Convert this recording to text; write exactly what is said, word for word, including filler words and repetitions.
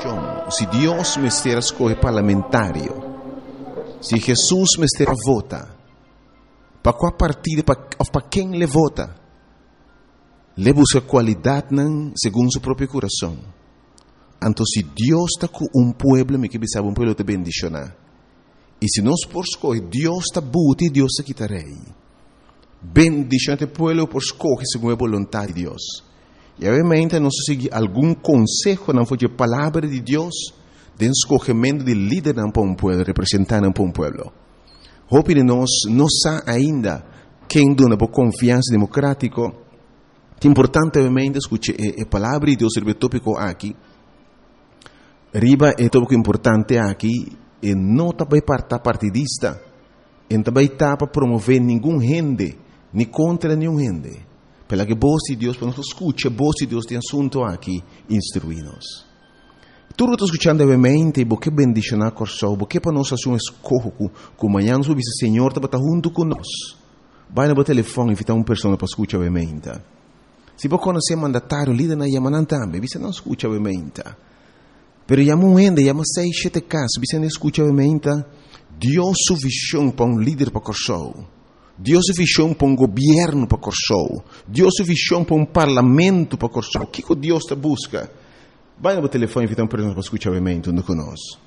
posição. Se Deus me estiver escolhe parlamentário, se Jesus me estiver vota, para qual partido, para quem ele vota, ele busca qualidade segundo seu próprio coração. Então, se Deus está com um povo, me que sabe um povo te bendicionar. E se nós por escolher, Deus está buti, Deus está quitarei. Bendicionate povo por escolher segundo a vontade de Deus. E obviamente nós seguir algum conselho não foi a palavra de Deus, de escolhimento de líder para um povo, representante para um povo. Hope de nós não sabe ainda quem dona por confiança democrática. É importante obviamente escutar a palavra de Deus sobre o tópico aqui. Riba é tópico importante aqui. E não também para partidista, e também para promover nenhum gente, nem contra nenhum gente. Pela que voz de Deus, para nós escutar, a voz de Deus tem assunto aqui, instruir-nos. Tudo que estou escutando, obviamente, porque bendicionar com o porque para nós fazer um escorro, que amanhã nós ouvimos o Senhor está junto conosco. Vai no telefone e invitar uma pessoa para escutar, obviamente. Se você conhecer mandatário, líder na Yamanan também, você não escuta, obviamente. Pero llama un gente, llama seis, siete casos, você não escuta obviamente, Deus su visão para um líder para Corsou, Deus su visão para um governo para Corsou, Deus su visão para um parlamento para Corsou. O que que Deus te busca? Vai no telefone e invita uma pessoa para escutar obviamente, onde conosco.